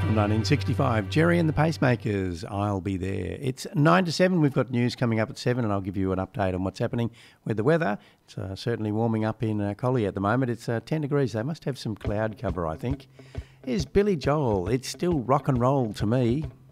From 1965, Jerry and the Pacemakers, I'll Be There. It's 9 to 7. We've got news coming up at 7, and I'll give you an update on what's happening with the weather. It's certainly warming up in Collie at the moment. It's 10 degrees. They must have some cloud cover, I think. Here's Billy Joel. It's still rock and roll to me.